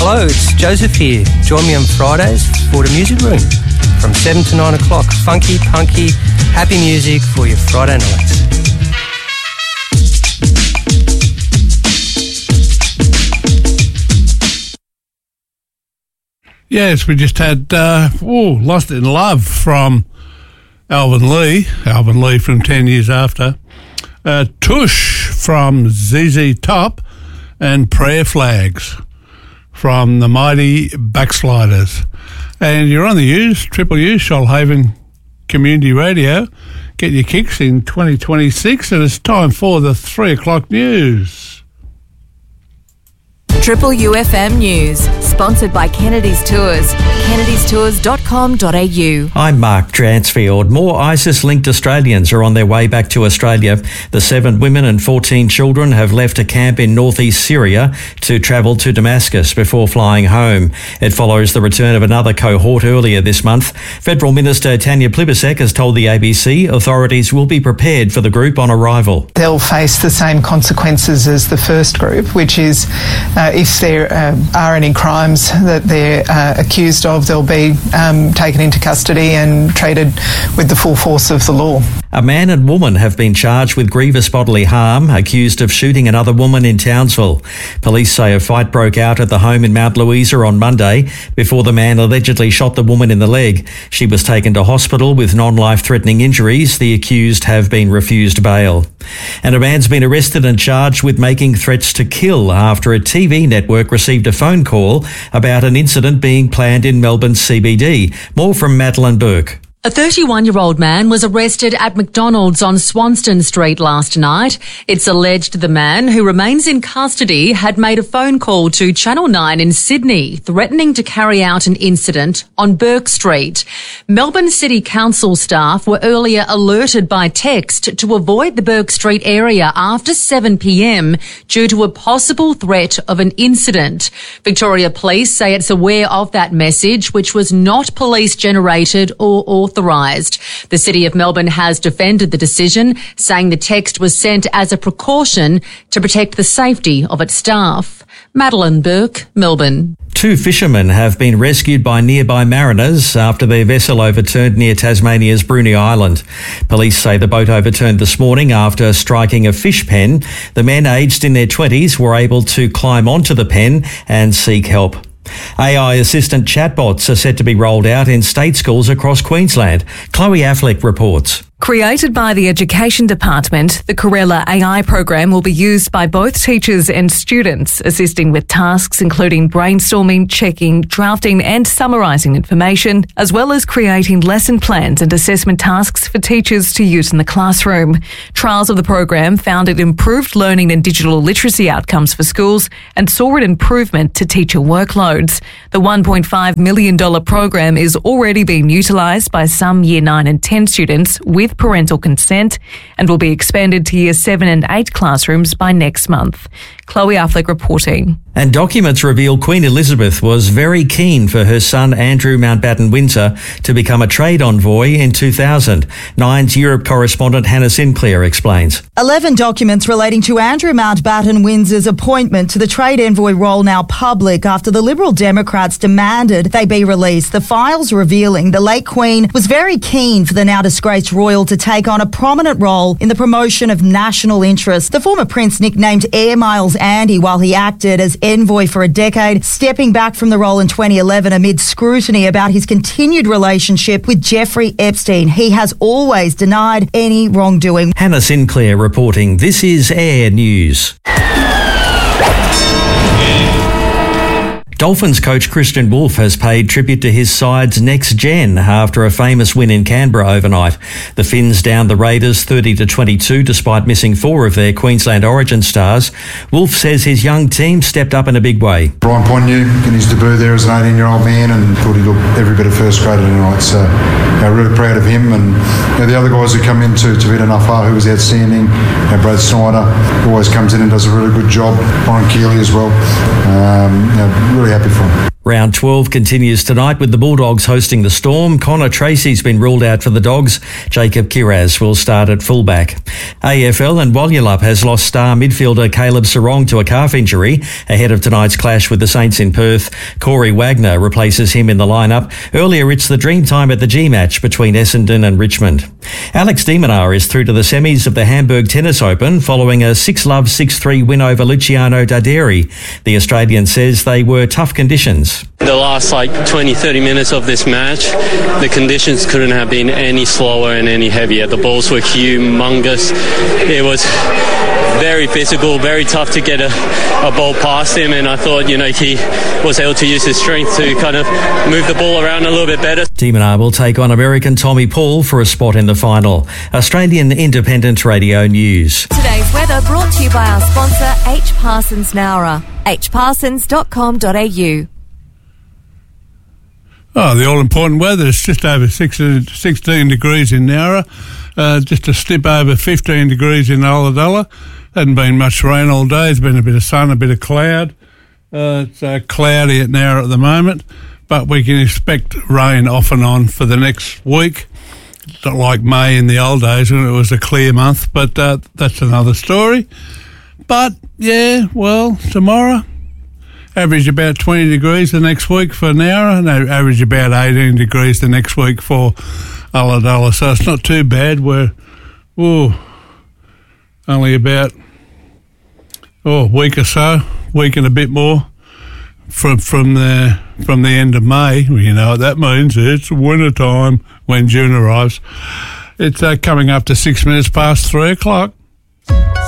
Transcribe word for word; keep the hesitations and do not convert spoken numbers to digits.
Hello, it's Joseph here. Join me on Fridays for the Music Room from seven to nine o'clock. Funky, punky, happy music for your Friday nights. Yes, we just had uh, oh, Lost in Love from Alvin Lee. Alvin Lee from ten years after. Uh, Tush from Z Z Top and Prayer Flags from the Mighty Backsliders. And you're on the U's, Triple U, Shoalhaven Community Radio. Get your kicks in twenty twenty-six, and it's time for the three o'clock news. Triple U F M News, sponsored by Kennedy's Tours, kennedys tours dot com dot a u. I'm Mark Dransfield. More ISIS-linked Australians are on their way back to Australia. The seven women and fourteen children have left a camp in northeast Syria to travel to Damascus before flying home. It follows the return of another cohort earlier this month. Federal Minister Tanya Plibersek has told the A B C authorities will be prepared for the group on arrival. They'll face the same consequences as the first group, which is uh, if there uh, are any crimes that they're uh, accused of, they'll be um, taken into custody and treated with the full force of the law. A man and woman have been charged with grievous bodily harm, accused of shooting another woman in Townsville. Police say a fight broke out at the home in Mount Louisa on Monday before the man allegedly shot the woman in the leg. She was taken to hospital with non-life-threatening injuries. The accused have been refused bail. And a man's been arrested and charged with making threats to kill after a T V network received a phone call about an incident being planned in Melbourne's C B D. More from Madeline Burke. A thirty-one-year-old man was arrested at McDonald's on Swanston Street last night. It's alleged the man, who remains in custody, had made a phone call to Channel nine in Sydney, threatening to carry out an incident on Burke Street. Melbourne City Council staff were earlier alerted by text to avoid the Burke Street area after seven p m due to a possible threat of an incident. Victoria Police say it's aware of that message, which was not police-generated or authorised. Authorised. The City of Melbourne has defended the decision, saying the text was sent as a precaution to protect the safety of its staff. Madeline Burke, Melbourne. Two fishermen have been rescued by nearby mariners after their vessel overturned near Tasmania's Bruny Island. Police say the boat overturned this morning after striking a fish pen. The men, aged in their twenties, were able to climb onto the pen and seek help. A I assistant chatbots are set to be rolled out in state schools across Queensland. Chloe Affleck reports. Created by the Education Department, the Corella A I program will be used by both teachers and students, assisting with tasks including brainstorming, checking, drafting and summarising information, as well as creating lesson plans and assessment tasks for teachers to use in the classroom. Trials of the program found it improved learning and digital literacy outcomes for schools and saw an improvement to teacher workloads. The one point five million dollars program is already being utilised by some Year nine and ten students with parental consent and will be expanded to Year seven and eight classrooms by next month. Chloe Affleck reporting. And documents reveal Queen Elizabeth was very keen for her son Andrew Mountbatten-Windsor to become a trade envoy in two thousand. Nine's Europe correspondent Hannah Sinclair explains. Eleven documents relating to Andrew Mountbatten-Windsor's appointment to the trade envoy role now public after the Liberal Democrats demanded they be released. The files revealing the late Queen was very keen for the now disgraced royal to take on a prominent role in the promotion of national interest. The former prince nicknamed Air Miles Andy while he acted as envoy for a decade, stepping back from the role in twenty eleven amid scrutiny about his continued relationship with Jeffrey Epstein. He has always denied any wrongdoing. Hannah Sinclair reporting. This is Air News. Dolphins coach Christian Wolf has paid tribute to his side's next gen after a famous win in Canberra overnight. The Finns downed the Raiders thirty to twenty-two despite missing four of their Queensland Origin stars. Wolf says his young team stepped up in a big way. Brian Ponyu in his debut there as an eighteen-year-old man and thought he looked every bit of first grader tonight. So you know, really proud of him. And you know, the other guys who come in to Tavita Nafar, who was outstanding. You know, Brad Snyder always comes in and does a really good job. Brian Keeley as well. Um, you know, really happy for him. Round twelve continues tonight with the Bulldogs hosting the Storm. Connor Tracy's been ruled out for the Dogs. Jacob Kiraz will start at fullback. A F L and Walyalup has lost star midfielder Caleb Sarong to a calf injury ahead of tonight's clash with the Saints in Perth. Corey Wagner replaces him in the lineup. Earlier, it's the dream time at the G match between Essendon and Richmond. Alex de Minaur is through to the semis of the Hamburg Tennis Open following a six love six three win over Luciano Darderi. The Australian says they were tough conditions. The last like twenty, thirty minutes of this match, the conditions couldn't have been any slower and any heavier. The balls were humongous. It was very physical, very tough to get a, a ball past him, and I thought, you know, he was able to use his strength to kind of move the ball around a little bit better. De Minaur will take on American Tommy Paul for a spot in the final. Australian Independent Radio News. Today's weather brought to you by our sponsor, H. Parsons Nowra. h parsons dot com dot a u. Oh, the all-important weather is just over sixteen degrees in Nowra, uh, just a slip over fifteen degrees in Ulladulla. Hadn't been much rain all day. There's been a bit of sun, a bit of cloud. Uh, it's uh, cloudy at Nowra at the moment, but we can expect rain off and on for the next week. It's not like May in the old days when it was a clear month, but uh, that's another story. But, yeah, well, tomorrow, average about twenty degrees the next week for Nowra, and average about eighteen degrees the next week for Ulladulla. So it's not too bad. We're ooh, only about oh, a week or so, week and a bit more from from the from the end of May. Well, you know what that means. It's winter time when June arrives. It's uh, coming up to six minutes past three o'clock.